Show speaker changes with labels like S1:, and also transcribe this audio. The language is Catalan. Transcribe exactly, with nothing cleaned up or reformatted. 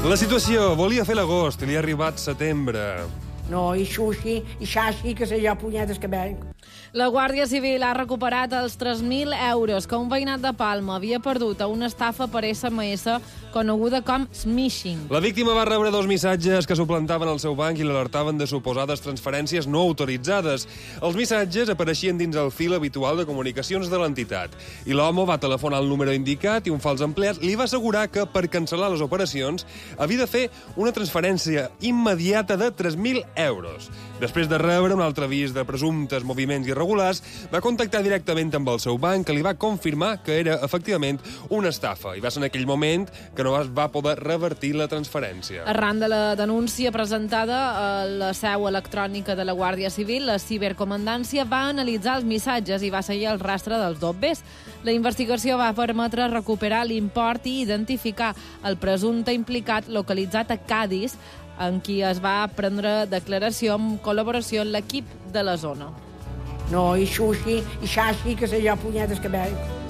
S1: La situació, volia fer l'agost i li ha arribat setembre.
S2: No, i xuxi, i xaxi, que sé jo, punyetes que venc.
S3: La Guàrdia Civil ha recuperat els tres mil euros que un veïnat de Palma havia perdut a una estafa per esse eme esse coneguda com smishing.
S1: La víctima va rebre dos missatges que suplantaven el seu banc i l'alertaven de suposades transferències no autoritzades. Els missatges apareixien dins el fil habitual de comunicacions de l'entitat. I l'home va telefonar el número indicat i un fals empleat li va assegurar que per cancel·lar les operacions havia de fer una transferència immediata de tres mil euros. Després de rebre un altre avís de presumptes moviments irregulars, va contactar directament amb el seu banc, que li va confirmar que era efectivament una estafa. I va ser en aquell moment que no es va poder revertir la transferència.
S3: Arran de la denúncia presentada a la seu electrònica de la Guàrdia Civil, la cibercomandància va analitzar els missatges i va seguir el rastre dels dobbers. La investigació va permetre recuperar l'import i identificar el presumpte implicat localitzat a Cadis, en qui es va prendre declaració en col·laboració amb l'equip de la zona.
S2: No, i xuxi, i xaxi, que sé jo, punyetes que venc.